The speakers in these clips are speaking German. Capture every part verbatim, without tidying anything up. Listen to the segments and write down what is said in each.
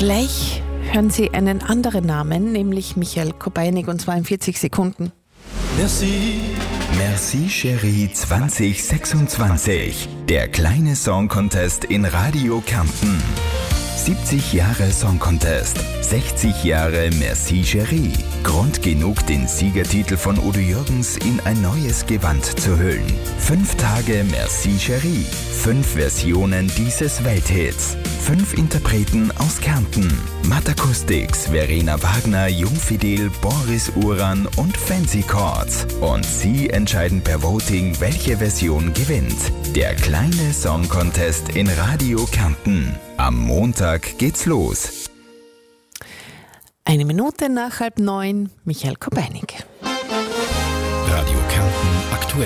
Gleich hören Sie einen anderen Namen, nämlich Michael Kobeinig, und zwar in vierzig Sekunden. Merci. Merci Chérie zwanzig sechsundzwanzig. Der kleine Song Contest in Radio Kärnten. siebzig Jahre Song Contest, sechzig Jahre Merci Chérie. Grund genug, den Siegertitel von Udo Jürgens in ein neues Gewand zu hüllen. Fünf Tage Merci Chérie. Fünf Versionen dieses Welthits. Fünf Interpreten aus Kärnten. Matt Acoustics, Verena Wagner, Jungfidel, Boris Uran und Fancy Chords. Und Sie entscheiden per Voting, welche Version gewinnt. Der kleine Song Contest in Radio Kärnten. Am Montag geht's los. Eine Minute nach halb neun, Michael Kobeinig. Radio Kärnten aktuell.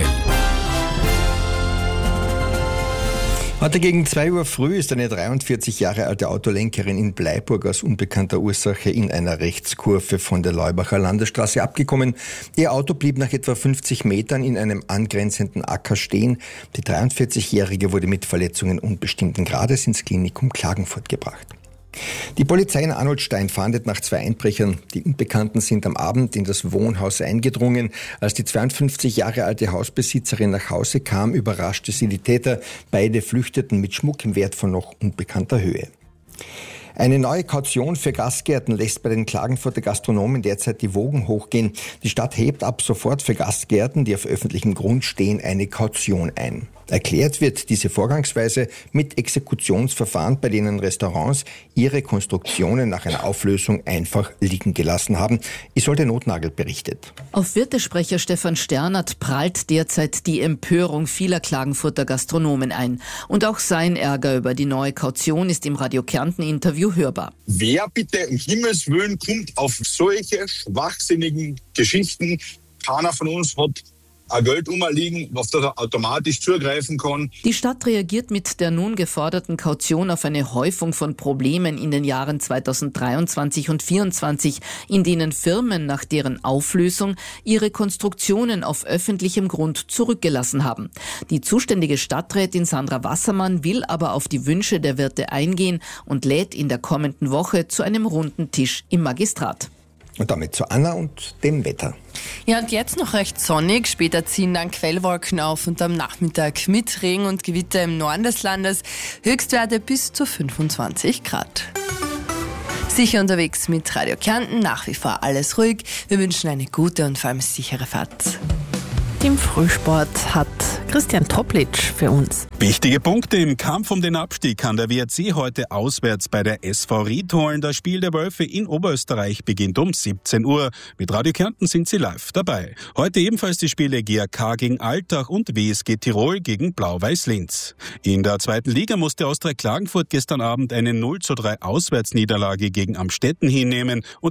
Heute gegen zwei Uhr früh ist eine dreiundvierzig Jahre alte Autolenkerin in Bleiburg aus unbekannter Ursache in einer Rechtskurve von der Leubacher Landesstraße abgekommen. Ihr Auto blieb nach etwa fünfzig Metern in einem angrenzenden Acker stehen. Die dreiundvierzigjährige wurde mit Verletzungen unbestimmten Grades ins Klinikum Klagenfurt gebracht. Die Polizei in Arnoldstein fahndet nach zwei Einbrechern. Die Unbekannten sind am Abend in das Wohnhaus eingedrungen. Als die zweiundfünfzig Jahre alte Hausbesitzerin nach Hause kam, überraschte sie die Täter. Beide flüchteten mit Schmuck im Wert von noch unbekannter Höhe. Eine neue Kaution für Gastgärten lässt bei den Klagenfurter Gastronomen derzeit die Wogen hochgehen. Die Stadt hebt ab sofort für Gastgärten, die auf öffentlichem Grund stehen, eine Kaution ein. Erklärt wird diese Vorgangsweise mit Exekutionsverfahren, bei denen Restaurants ihre Konstruktionen nach einer Auflösung einfach liegen gelassen haben. Isolde Notnagel berichtet. Auf Wirtesprecher Stefan Sternert prallt derzeit die Empörung vieler Klagenfurter Gastronomen ein. Und auch sein Ärger über die neue Kaution ist im Radio Kärnten-Interview hörbar. Wer bitte um Himmels Willen kommt auf solche schwachsinnigen Geschichten? Keiner von uns hat ein Geld umliegen, auf das er automatisch zugreifen kann. Die Stadt reagiert mit der nun geforderten Kaution auf eine Häufung von Problemen in den Jahren zweitausenddreiundzwanzig und zweitausendvierundzwanzig, in denen Firmen nach deren Auflösung ihre Konstruktionen auf öffentlichem Grund zurückgelassen haben. Die zuständige Stadträtin Sandra Wassermann will aber auf die Wünsche der Wirte eingehen und lädt in der kommenden Woche zu einem runden Tisch im Magistrat. Und damit zu Anna und dem Wetter. Ja, und jetzt noch recht sonnig. Später ziehen dann Quellwolken auf und am Nachmittag mit Regen und Gewitter im Norden des Landes. Höchstwerte bis zu fünfundzwanzig Grad. Sicher unterwegs mit Radio Kärnten, nach wie vor alles ruhig. Wir wünschen eine gute und vor allem sichere Fahrt. Im Frühsport hat Christian Toplitsch für uns. Wichtige Punkte im Kampf um den Abstieg kann der W R C heute auswärts bei der S V Ried holen. Das Spiel der Wölfe in Oberösterreich beginnt um siebzehn Uhr. Mit Radio Kärnten sind Sie live dabei. Heute ebenfalls die Spiele G A K gegen Altach und W S G Tirol gegen Blau-Weiß Linz. In der zweiten Liga musste Austria Klagenfurt gestern Abend eine null zu drei Auswärtsniederlage gegen Amstetten hinnehmen und